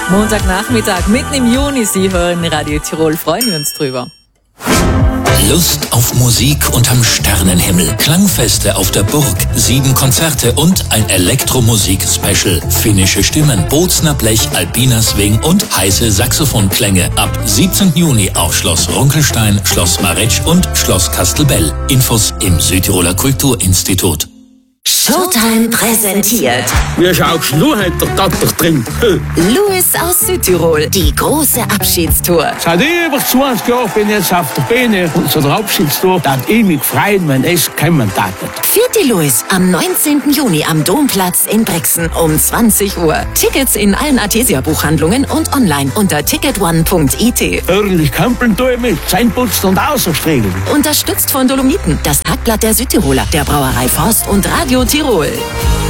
Montagnachmittag, mitten im Juni. Sie hören Radio Tirol, freuen wir uns drüber. Lust auf Musik unterm Sternenhimmel, Klangfeste auf der Burg, 7 Konzerte und ein Elektromusik-Special. Finnische Stimmen, Bozner Blech, Alpina Swing und heiße Saxophonklänge. Ab 17. Juni auf Schloss Runkelstein, Schloss Maretsch und Schloss Kastelbell. Infos im Südtiroler Kulturinstitut. Showtime präsentiert. Wie schaust du heute der Tatter drin? Louis aus Südtirol, die große Abschiedstour. Seit über 20 Jahren bin ich jetzt auf der Bühne und so der Abschiedstour, dass ich mich freuen, wenn es kommen darf. Vierte Louis am 19. Juni am Domplatz in Brixen um 20 Uhr. Tickets in allen Artesia-Buchhandlungen und online unter ticketone.it. Ordentlich kampeln tue ich mit, Zähneputzen und Außerstriegeln. Unterstützt von Dolomiten, das Tagblatt der Südtiroler, der Brauerei Forst und Radio Tirol.